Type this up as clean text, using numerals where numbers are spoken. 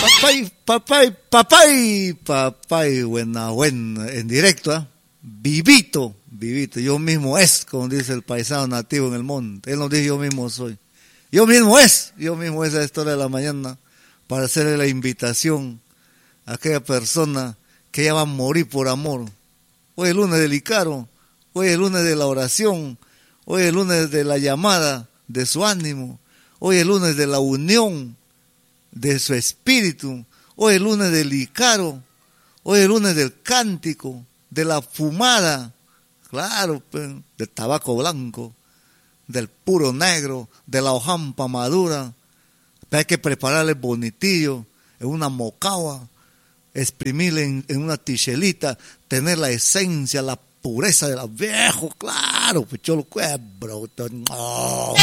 papay, buena, en directo, ¿eh? Vivito, yo mismo es, como dice el paisano nativo en el monte. Él nos dice, yo mismo soy. Yo mismo es a esta hora de la mañana, para hacerle la invitación a aquella persona que ya va a morir por amor. Hoy es el lunes del Icaro, hoy es el lunes de la oración, hoy es el lunes de la llamada de su ánimo, hoy es el lunes de la unión de su espíritu, hoy es el lunes del Icaro, hoy es el lunes del cántico, de la fumada, claro, del tabaco blanco, del puro negro, de la hojampa madura. Hay que prepararle bonitillo en una mocagua, exprimirle en una tichelita, tener la esencia, la pureza de la viejo, claro, pues yo lo cuebro. Oh.